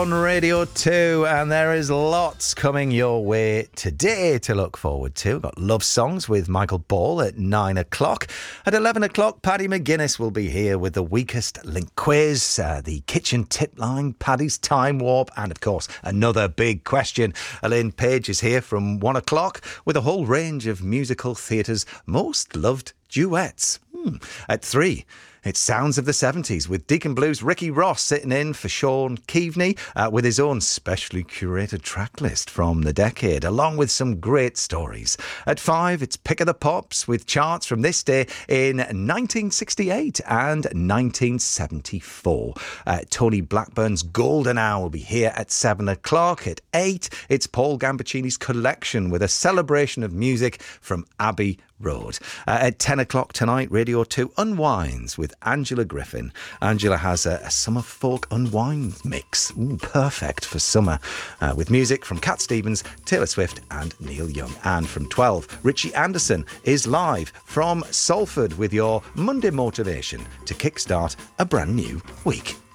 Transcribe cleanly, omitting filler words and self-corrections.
on Radio 2, and there is lots coming your way today to look forward to. We've got Love Songs with Michael Ball at 9 o'clock. At 11 o'clock, Paddy McGuinness will be here with the Weakest Link quiz, the kitchen tip line, Paddy's time warp, and of course, another big question. Elaine Page is here from 1 o'clock with a whole range of musical theatre's most loved duets. At 3, it's Sounds of the 70s with Deacon Blues' Ricky Ross sitting in for Sean Keaveney with his own specially curated track list from the decade, along with some great stories. At 5, it's Pick of the Pops with charts from this day in 1968 and 1974. Tony Blackburn's Golden Hour will be here at 7 o'clock. At 8, it's Paul Gambaccini's Collection with a celebration of music from Abbey Road. At 10 o'clock tonight, Radio 2 unwinds with Angela Griffin. Angela has a summer folk unwind mix. Perfect for summer. With music from Cat Stevens, Taylor Swift and Neil Young. And from 12, Richie Anderson is live from Salford with your Monday motivation to kickstart a brand new week.